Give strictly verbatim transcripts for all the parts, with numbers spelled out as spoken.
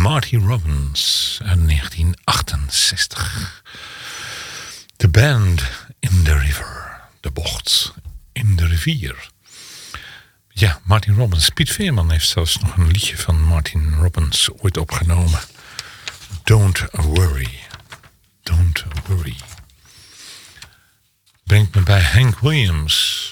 Marty Robbins uit negentien achtenzestig. The Bend in the River. De bocht in de rivier. Ja, Martin Robbins. Piet Veerman heeft zelfs nog een liedje van Martin Robbins ooit opgenomen. Don't worry. Don't worry. Brengt me bij Hank Williams.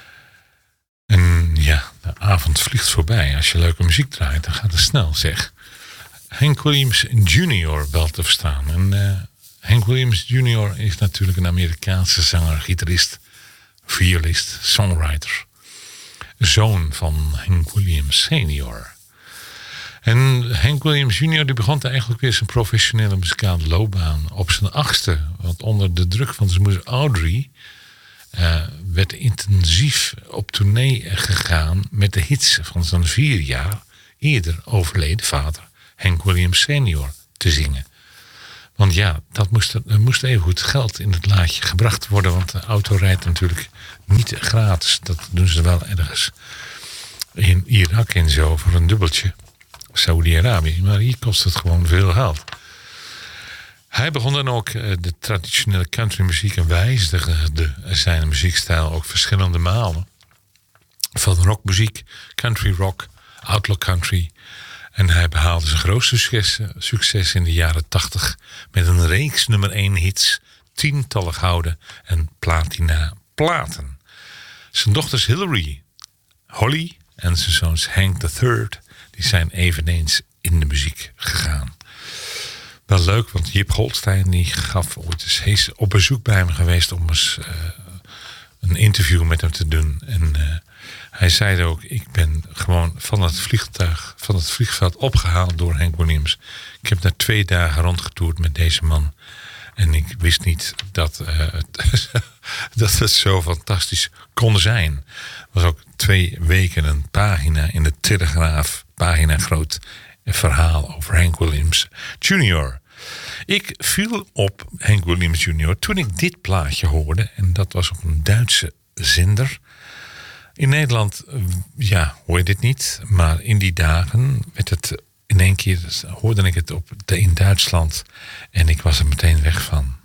En ja, de avond vliegt voorbij. Als je leuke muziek draait, dan gaat het snel, zeg. Hank Williams junior wel te verstaan. En uh, Hank Williams junior is natuurlijk een Amerikaanse zanger, gitarist, violist, songwriter. Zoon van Hank Williams senior. En Hank Williams junior die begon eigenlijk weer zijn professionele muzikale loopbaan op zijn achtste. Want onder de druk van zijn moeder Audrey uh, werd intensief op tournee gegaan met de hits van zijn vier jaar eerder overleden vader Hank Williams senior te zingen. Want ja, dat moest, er moest even goed geld in het laadje gebracht worden. Want de auto rijdt natuurlijk niet gratis. Dat doen ze wel ergens in Irak en zo voor een dubbeltje. Saudi-Arabië. Maar hier kost het gewoon veel geld. Hij begon dan ook de traditionele countrymuziek en wijzigde zijn muziekstijl ook verschillende malen. Van rockmuziek, country rock, outlaw country. En hij behaalde zijn grootste succes, succes in de jaren tachtig met een reeks nummer één hits, tientallen gouden en platina platen. Zijn dochters Hillary, Holly en zijn zoons Hank de Third, die zijn eveneens in de muziek gegaan. Wel leuk, want Jip Goldstein die gaf ooit eens, hij is op bezoek bij hem geweest om eens uh, een interview met hem te doen. En uh, hij zei ook, ik ben gewoon van het vliegtuig, van het vliegveld opgehaald door Hank Williams. Ik heb daar twee dagen rondgetoerd met deze man. En ik wist niet dat, uh, dat het zo fantastisch kon zijn. Er was ook twee weken een pagina in de Telegraaf, pagina groot verhaal over Hank Williams junior Ik viel op Hank Williams junior toen ik dit plaatje hoorde. En dat was op een Duitse zender. In Nederland, ja, hoor je dit niet. Maar in die dagen werd het in één keer, hoorde ik het op de, in Duitsland. En ik was er meteen weg van.